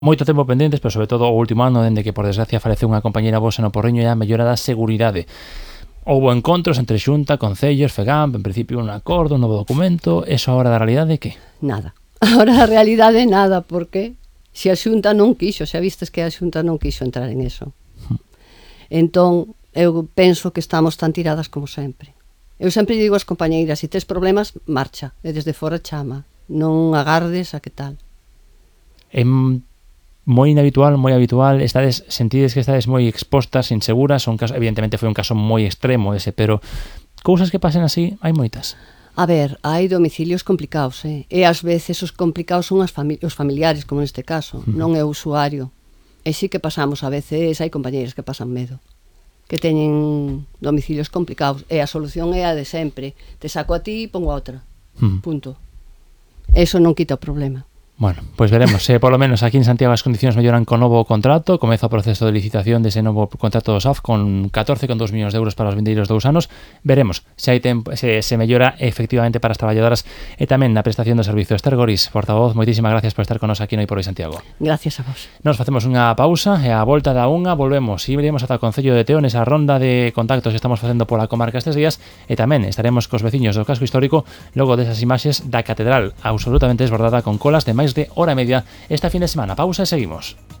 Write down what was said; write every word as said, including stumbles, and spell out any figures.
moito tempo pendentes, pero sobre todo o último ano, dende que por desgracia faleceu unha compañeira vosa no Porriño, e a mellora da seguridade. Houbo encontros entre Xunta, Concellos, FEGAMP, en principio un acordo, un novo documento. Eso agora da realidade, que? Nada. Agora a realidade nada, porque se a Xunta non quixo, xa vistes que a Xunta non quixo entrar en eso. Entón, eu penso que estamos tan tiradas como sempre. Eu sempre digo ás compañeiras, se tes problemas, marcha, e desde fora chama. Non agardes a que tal. É moi inhabitual, moi habitual, estades, sentides que estades moi expostas, inseguras, un caso, evidentemente foi un caso moi extremo ese, pero cousas que pasen así, hai moitas. A ver, hai domicilios complicados, eh? E ás veces os complicados son as fami- os familiares, como neste caso, uh-huh. non é o usuario. E sí que pasamos, a veces hai compañeiras que pasan medo, que teñen domicilios complicados, e a solución é a de sempre, te saco a ti e pongo a outra, uh-huh. punto. Eso non quita o problema. Bueno, pois pues veremos se polo menos aquí en Santiago as condicións melloran co novo contrato. Comeza o proceso de licitación dese novo contrato do S A F con catorce coma dos millóns de euros para os vindeiros dous anos. Veremos se hai tempo, se, se mellora efectivamente para as traballadoras e tamén na prestación do servizo. Esther Goris, portavoz, moitísimas gracias por estar con nos aquí no Hoy por Hoy Santiago. Gracias a vos. Nos facemos unha pausa e a volta da unha volvemos e iremos ata o Concello de Teo nesa ronda de contactos que estamos facendo pola comarca estes días, e tamén estaremos cos veciños do casco histórico logo desas imaxes da catedral absolutamente desbordada con colas de máis de hora e media esta fin de semana. Pausa e seguimos.